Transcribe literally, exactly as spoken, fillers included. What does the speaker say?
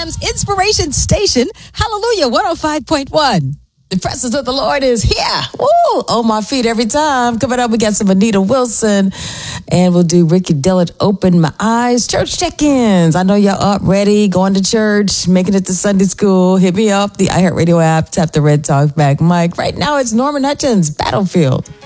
M's Inspiration Station. Hallelujah, one oh five point one. The presence of the Lord is here. Woo! On my feet every time. Coming up, we got some Anita Wilson. And we'll do Ricky Dillard, Open My Eyes. Church check-ins. I know y'all up, ready, going to church, making it to Sunday school. Hit me up, the iHeartRadio app. Tap the red talk back mic. Right now, it's Norman Hutchins, Battlefield.